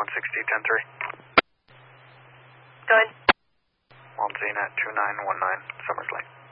160, 10-3. Good. 1 ZNet 2919, Summers Lane.